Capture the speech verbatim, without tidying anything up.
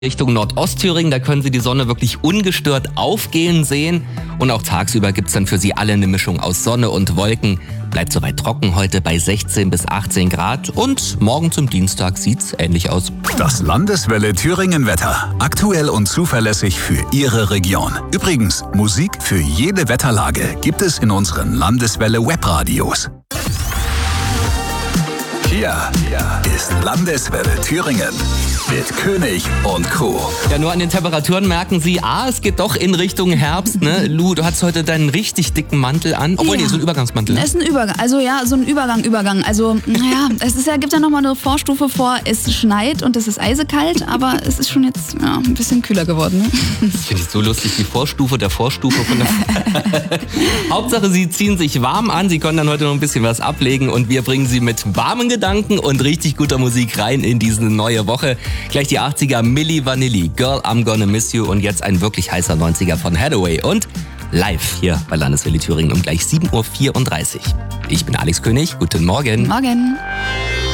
Richtung Nordostthüringen, da können Sie die Sonne wirklich ungestört aufgehen sehen. Und auch tagsüber gibt's dann für Sie alle eine Mischung aus Sonne und Wolken. Bleibt soweit trocken heute bei sechzehn bis achtzehn Grad. Und morgen zum Dienstag sieht's ähnlich aus. Das Landeswelle Thüringen Wetter. Aktuell und zuverlässig für Ihre Region. Übrigens, Musik für jede Wetterlage gibt es in unseren Landeswelle Webradios. Hier ist Landeswelle Thüringen mit König und Co. Ja, nur an den Temperaturen merken Sie, ah, es geht doch in Richtung Herbst, ne? Lu, du hast heute deinen richtig dicken Mantel an. Obwohl, ja. nee, so ein Übergangsmantel. Es ist ein Übergang, also ja, so ein Übergang, Übergang. Also, naja, es ist ja, gibt ja nochmal eine Vorstufe vor, es schneit und es ist eisekalt, aber es ist schon jetzt ja, ein bisschen kühler geworden. Ne? Das finde ich so lustig, die Vorstufe der Vorstufe von der Hauptsache, Sie ziehen sich warm an, Sie können dann heute noch ein bisschen was ablegen und wir bringen Sie mit warmen Gedanken und richtig guter Musik rein in diese neue Woche. Gleich die achtziger Milli Vanilli, Girl, I'm Gonna Miss You und jetzt ein wirklich heißer neunziger von Hathaway und live hier bei Landeswelle Thüringen um gleich sieben Uhr vierunddreißig. Ich bin Alex König, guten Morgen. Morgen.